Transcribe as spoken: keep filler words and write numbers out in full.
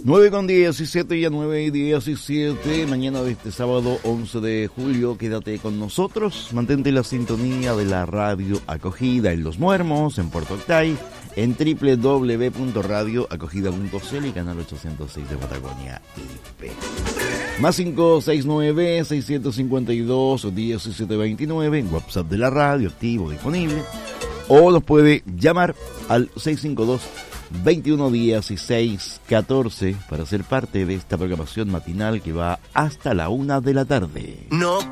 nueve con diecisiete, ya nueve y diecisiete, mañana de este sábado once de julio, quédate con nosotros, mantente la sintonía de la radio Acogida en Los Muermos, en Puerto Octay, en doble u doble u doble u punto radio acogida punto c l y canal ochocientos seis de Patagonia I P. Más cinco seis nueve, seis cinco dos, diecisiete veintinueve, en WhatsApp de la radio, activo, disponible, o nos puede llamar al seis cinco dos, veintiuno dieciséis catorce para ser parte de esta programación matinal que va hasta la una de la tarde. No.